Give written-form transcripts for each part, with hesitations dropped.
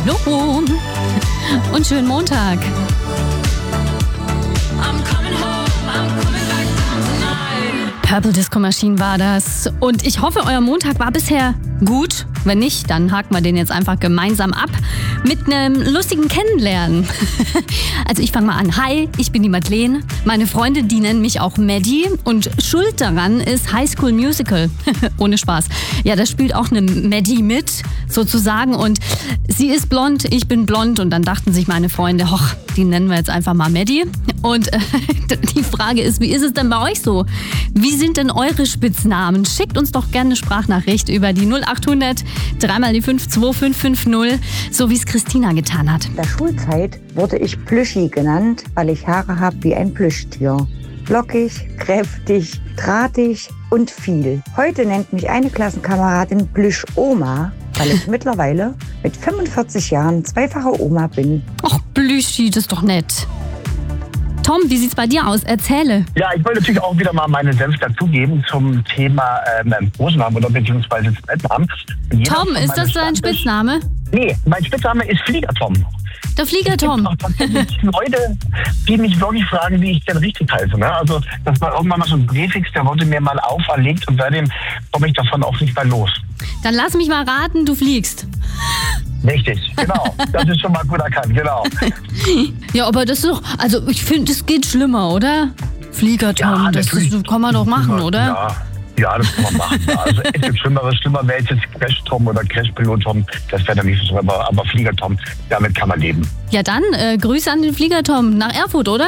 Hallo und schönen Montag. Purple Disco Machine war das. Und ich hoffe, euer Montag war bisher gut. Wenn nicht, dann haken wir den jetzt einfach gemeinsam ab mit einem lustigen Kennenlernen. Also ich fange mal an. Hi, ich bin die Madeleine. Meine Freunde, die nennen mich auch Maddie. Und schuld daran ist High School Musical. Ohne Spaß. Ja, da spielt auch eine Maddie mit, sozusagen. Und sie ist blond, ich bin blond. Und dann dachten sich meine Freunde, hoch, die nennen wir jetzt einfach mal Maddie. Und die Frage ist, wie ist es denn bei euch so? Wie sind denn eure Spitznamen? Schickt uns doch gerne eine Sprachnachricht über die 0800 3x5 2550, so wie es Christina getan hat. In der Schulzeit wurde ich Plüschi genannt, weil ich Haare habe wie ein Plüschtier. Lockig, kräftig, drahtig und viel. Heute nennt mich eine Klassenkameradin Plüschoma, weil ich mittlerweile mit 45 Jahren zweifache Oma bin. Ach, Plüschi, das ist doch nett. Tom, wie sieht's bei dir aus? Erzähle. Ja, ich wollte natürlich auch wieder mal meine Senf dazugeben zum Thema Rosennamen oder beziehungsweise Spitznamen. Tom, ist das dein Spitzname? Nee, mein Spitzname ist Flieger-Tom. Der Flieger-Tom. Es gibt auch tatsächlich Leute, die mich wirklich fragen, wie ich denn richtig heiße. Ne? Also das war irgendwann mal so ein Präfix, der wurde mir mal auferlegt und seitdem komme ich davon auch nicht mehr los. Dann lass mich mal raten, du fliegst. Richtig, genau. Das ist schon mal gut erkannt, genau. Ja, aber das ist doch, also ich finde, das geht schlimmer, oder? Flieger-Tom, Ja, das kann man doch machen, oder? Ja, das kann man machen. Ja. Also es gibt Schlimmeres. Schlimmer wäre jetzt Crash-Tom oder Crash-Pilot-Tom. Das wäre dann nicht so schlimm, aber Flieger-Tom, damit kann man leben. Ja dann, Grüße an den Flieger-Tom nach Erfurt, oder?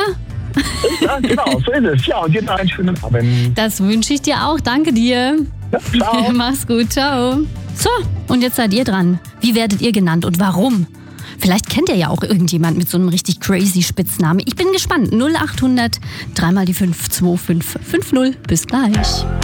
Ja, genau, so ist es. Ja, und jetzt einen schönen Abend. Das wünsche ich dir auch. Danke dir. Ja, ciao. Mach's gut, ciao. So, und jetzt seid ihr dran. Wie werdet ihr genannt und warum? Vielleicht kennt ihr ja auch irgendjemand mit so einem richtig crazy Spitznamen. Ich bin gespannt. 0800 3x5 2550. Bis gleich.